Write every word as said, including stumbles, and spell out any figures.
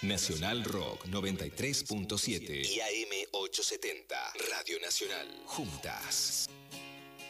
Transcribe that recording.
Nacional Rock noventa y tres punto siete y A M ochocientos setenta. Radio Nacional. Juntas.